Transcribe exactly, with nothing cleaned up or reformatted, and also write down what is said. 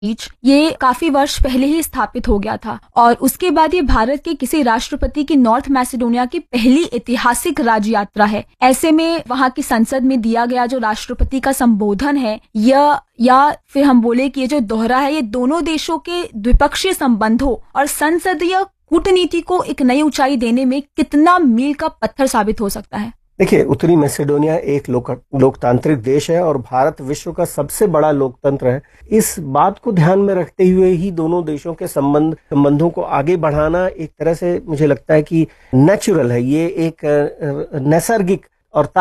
बीच ये काफी वर्ष पहले ही स्थापित हो गया था और उसके बाद ये भारत के किसी राष्ट्रपति की नॉर्थ मैसेडोनिया की पहली ऐतिहासिक राज्य यात्रा है। ऐसे में वहाँ की संसद में दिया गया जो राष्ट्रपति का संबोधन है यह या फिर हम बोले कि ये जो दोहरा है ये दोनों देशों के द्विपक्षीय संबंधों और संसदीय कूटनीति को एक नई ऊंचाई देने में कितना मील का पत्थर साबित हो सकता है। देखिए, उत्तरी मैसेडोनिया एक लोक लोकतांत्रिक देश है और भारत विश्व का सबसे बड़ा लोकतंत्र है। इस बात को ध्यान में रखते हुए ही दोनों देशों के संबंध संबंधों को आगे बढ़ाना एक तरह से मुझे लगता है कि नेचुरल है। ये एक नैसर्गिक और